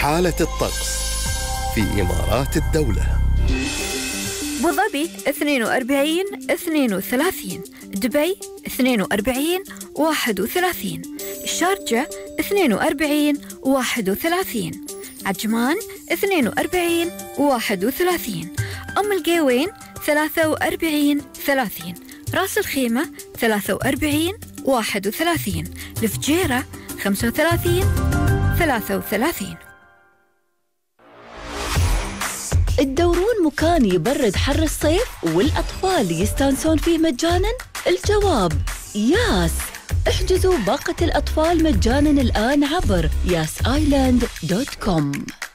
حالة الطقس في إمارات الدولة. أبو ظبي 42 32، دبي 42 31، الشارجة 42 31، عجمان 42 31، أم القيوين 43 30، راس الخيمة 43 31، الفجيرة 35 33. تدورون مكان يبرد حر الصيف والأطفال يستانسون فيه مجاناً؟ الجواب ياس. احجزوا باقة الأطفال مجاناً الآن عبر yasisland.com.